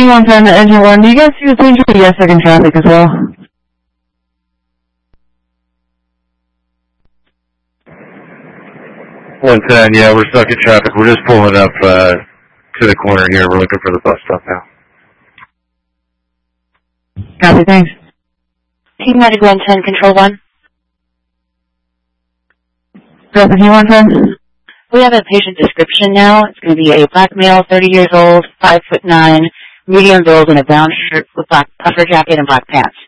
P110 to engine 1. Do you guys see the danger? Yes, I can traffic as well. 110, yeah, we're stuck in traffic. We're just pulling up to the corner here. We're looking for the bus stop now. Copy, thanks. Team Medic 110, Control 1. Copy, P110. We have a patient description now. It's going to be a black male, 30 years old, 5'9", medium build, in a brown shirt with black puffer jacket and black pants.